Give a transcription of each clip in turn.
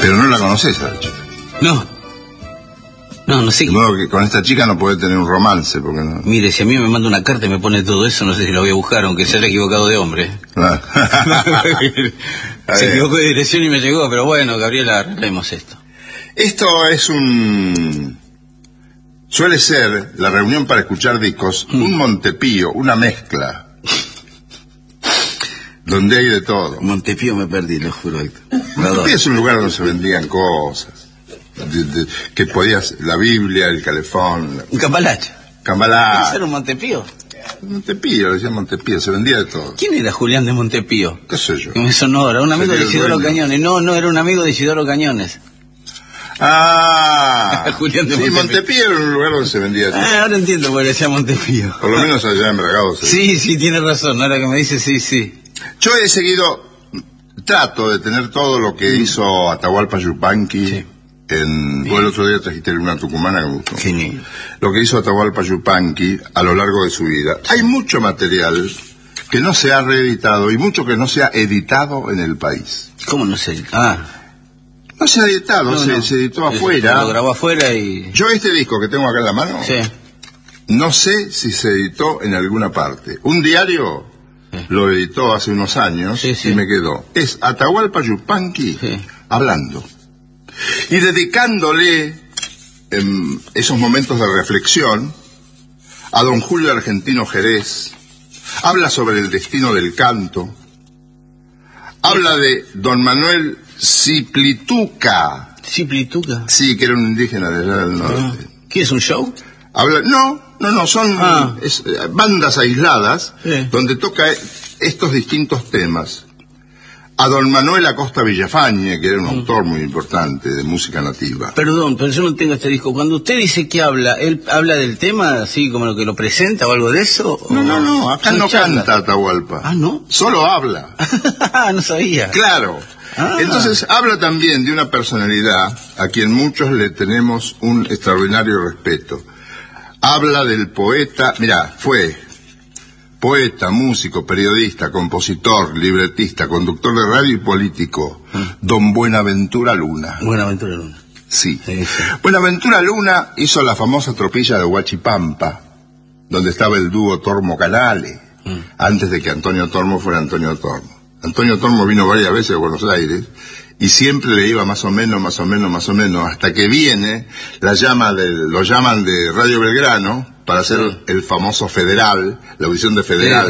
Pero no la conoces a la chica. No sé. De modo que con esta chica no puede tener un romance, porque no. Mire, si a mí me manda una carta y me pone todo eso, no sé si lo voy a buscar, aunque se haya equivocado de hombre. Claro. Se equivocó de dirección y me llegó, pero bueno, Gabriela, arreglemos esto. Esto es suele ser la reunión para escuchar discos, un Montepío, una mezcla, donde hay de todo. Montepío me perdí, lo juro, Héctor. Montepío es un lugar donde se vendían cosas, que podías, la Biblia, el calefón. Un cambalache. Cambalache. ¿Eso era un Montepío? Montepío, decía Montepío, se vendía de todo. ¿Quién era Julián de Montepío? ¿Qué sé yo? Que me sonó, era un amigo Sería de Isidoro dueño. Cañones. No, era un amigo de Isidoro Cañones. Julián de sí, Montepío. Montepío era un lugar donde se vendía todo. Ahora entiendo por qué decía Montepío. Por lo menos allá en Bragado. Sí, tiene razón, ahora que me dice, sí. Yo he seguido, trato de tener todo lo que hizo Atahualpa Yupanqui. Sí. Vos el otro día trajiste una tucumana que me gustó. Genial. Lo que hizo Atahualpa Yupanqui a lo largo de su vida. Hay mucho material que no se ha reeditado y mucho que no se ha editado en el país. ¿Cómo no sé? No se ha editado, se editó afuera. Lo grabó afuera y... Yo este disco que tengo acá en la mano, Sí. no sé si se editó en alguna parte. Un diario lo editó hace unos años y me quedó. Es Atahualpa Yupanqui hablando. Y dedicándole esos momentos de reflexión a don Julio Argentino Jerez. Habla sobre el destino del canto. Habla de don Manuel Ciplituca. ¿Ciplituca? Sí, que era un indígena de allá del norte. ¿Qué es un show? Habla, no, son bandas aisladas donde toca estos distintos temas. A don Manuel Acosta Villafañe, que era un autor muy importante de música nativa. Perdón, pero yo no tengo este disco. Cuando usted dice que habla, ¿él habla del tema así como lo que lo presenta o algo de eso? No, acá no canta Atahualpa. ¿No? Solo habla. No sabía. Claro. Entonces habla también de una personalidad a quien muchos le tenemos un extraordinario respeto. Habla del poeta, fue poeta, músico, periodista, compositor, libretista, conductor de radio y político, don Buenaventura Luna. Buenaventura Luna. Sí. Buenaventura Luna hizo la famosa tropilla de Huachipampa, donde estaba el dúo Tormo Canale, antes de que Antonio Tormo fuera Antonio Tormo. Antonio Tormo vino varias veces a Buenos Aires y siempre le iba más o menos, hasta que viene, lo llaman de Radio Belgrano para hacer el famoso Federal, la audición de Federal,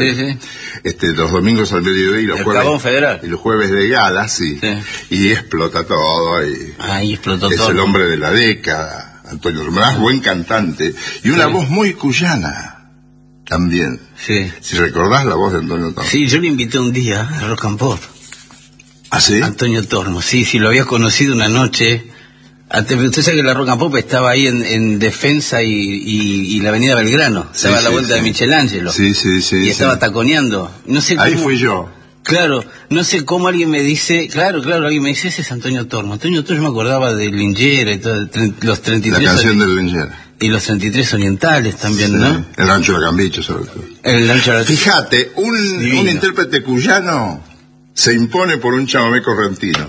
los domingos al mediodía y los jueves de gala, y explota todo, explotó es todo. el hombre de la década, Antonio Tormo, buen cantante, y una voz muy cuyana. También. Si recordás la voz de Antonio Tormo. Sí, yo le invité un día a Rock and Pop. ¿Ah, sí? Antonio Tormo, sí, lo había conocido una noche. Usted sabe que la Rock and Pop estaba ahí en Defensa y la Avenida Belgrano. Estaba a la vuelta de Michelangelo. Sí. Y estaba taconeando. No sé ahí cómo... fui yo. Claro, no sé cómo alguien me dice, alguien me dice, ese es Antonio Tormo. Antonio Tormo, yo me acordaba de Lingera y todo, los 33... La canción de Lingera. Y los 33 orientales también, ¿no? El Rancho de Cambicho, sobre todo. El Rancho de Fíjate, un intérprete cuyano se impone por un chamamé correntino.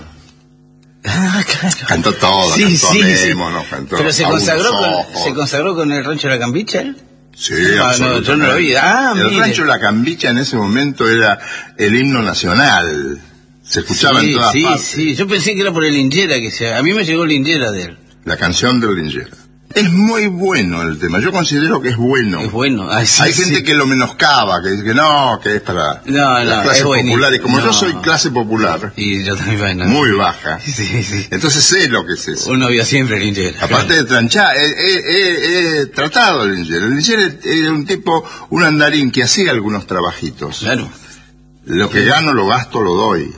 Claro. Cantó todo, cantó. Pero se consagró con el Rancho de la Cambicha, ¿eh? Sí, absolutamente. Yo no lo vi. El Rancho de la Cambicha en ese momento era el himno nacional. Se escuchaba en todas partes. Sí, yo pensé que era por el Lingera, a mí me llegó Lingera de él. La canción del Lingera. Es muy bueno el tema, yo considero que es bueno. Es bueno. Hay gente que lo menoscaba, que dice que no, que es para las clases populares. Como yo soy clase popular, y yo también, muy baja, sí. Entonces sé lo que es eso. Uno vio siempre Lingera. Aparte de tranchar, he tratado el Lingera. El Lingera era un andarín que hacía algunos trabajitos. Claro. Lo que gano lo gasto, lo doy.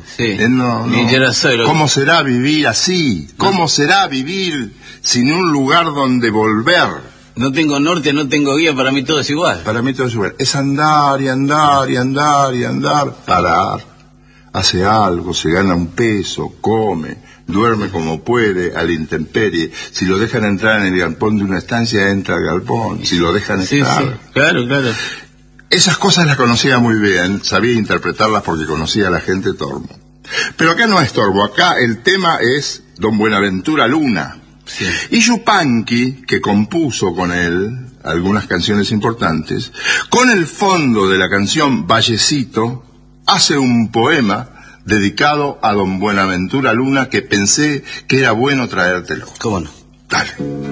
¿Cómo será vivir así? ¿Cómo será vivir sin un lugar donde volver? No tengo norte, no tengo guía, para mí todo es igual. Para mí todo es igual. Es andar y andar y andar y andar. Parar. Hace algo, se gana un peso, come, duerme como puede, a la intemperie. Si lo dejan entrar en el galpón de una estancia, entra al galpón. Si lo dejan estar. Sí. Claro. Esas cosas las conocía muy bien, sabía interpretarlas porque conocía a la gente Tormo. Pero acá no es Tormo, acá el tema es don Buenaventura Luna. Sí. Y Yupanqui, que compuso con él algunas canciones importantes, con el fondo de la canción Vallecito, hace un poema dedicado a don Buenaventura Luna que pensé que era bueno traértelo. ¿Cómo no? Dale.